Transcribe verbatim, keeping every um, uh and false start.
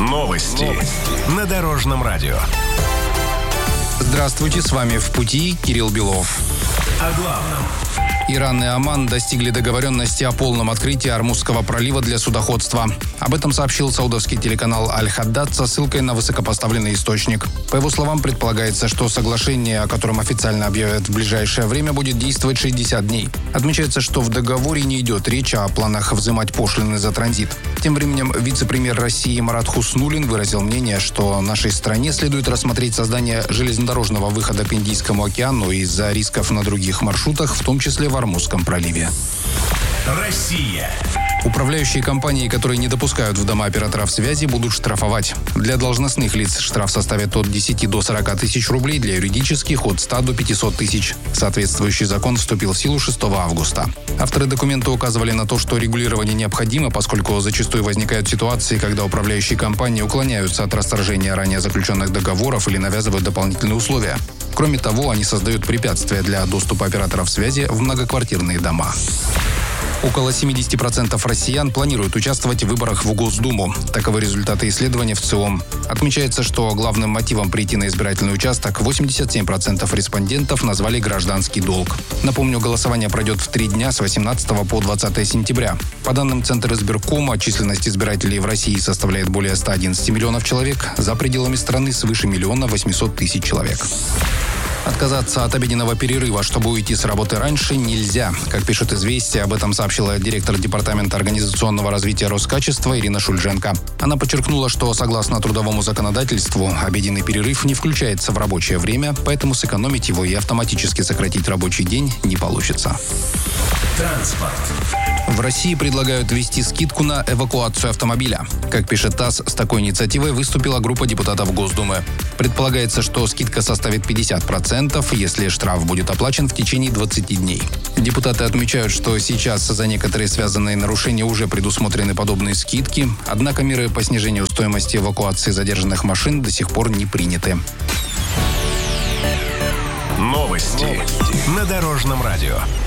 Новости, Новости на Дорожном радио. Здравствуйте, с вами «В пути» Кирилл Белов. О главном. Иран и Оман достигли договоренности о полном открытии Ормузского пролива для судоходства. Об этом сообщил саудовский телеканал «Аль-Хаддад» со ссылкой на высокопоставленный источник. По его словам, предполагается, что соглашение, о котором официально объявят в ближайшее время, будет действовать шестьдесят дней. Отмечается, что в договоре не идет речь о планах взимать пошлины за транзит. Тем временем вице-премьер России Марат Хуснуллин выразил мнение, что нашей стране следует рассмотреть создание железнодорожного выхода к Индийскому океану из-за рисков на других маршрутах, в том числе в Ормузском проливе. Россия. Управляющие компании, которые не допускают в дома операторов связи, будут штрафовать. Для должностных лиц штраф составит от десяти до сорока тысяч рублей, для юридических – от ста до пятисот тысяч. Соответствующий закон вступил в силу шестого августа. Авторы документа указывали на то, что регулирование необходимо, поскольку зачастую возникают ситуации, когда управляющие компании уклоняются от расторжения ранее заключенных договоров или навязывают дополнительные условия. Кроме того, они создают препятствия для доступа операторов связи в многоквартирные дома. Около семидесяти процентов россиян планируют участвовать в выборах в Госдуму. Таковы результаты исследования в ЦИОМ. Отмечается, что главным мотивом прийти на избирательный участок восемьдесят семь процентов респондентов назвали гражданский долг. Напомню, голосование пройдет в три дня с восемнадцатого по двадцатое сентября. По данным Центра избиркома, численность избирателей в России составляет более ста одиннадцати миллионов человек. За пределами страны свыше миллиона восьмисот тысяч человек. Отказаться от обеденного перерыва, чтобы уйти с работы раньше, нельзя. Как пишет «Известия», об этом сообщила директор Департамента организационного развития Роскачества Ирина Шульженко. Она подчеркнула, что согласно трудовому законодательству обеденный перерыв не включается в рабочее время, поэтому сэкономить его и автоматически сократить рабочий день не получится. Транспорт. В России предлагают ввести скидку на эвакуацию автомобиля. Как пишет ТАСС, с такой инициативой выступила группа депутатов Госдумы. Предполагается, что скидка составит пятьдесят процентов, если штраф будет оплачен в течение двадцати дней. Депутаты отмечают, что сейчас за некоторые связанные нарушения уже предусмотрены подобные скидки, однако меры по снижению стоимости эвакуации задержанных машин до сих пор не приняты. Новости, Новости на Дорожном радио.